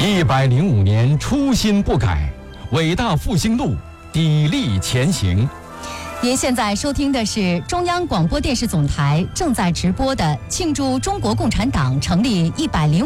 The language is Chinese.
105年初心不改，伟大复兴路砥砺前行。 您现在收听的是中央广播电视总台正在直播的庆祝中国共产党成立105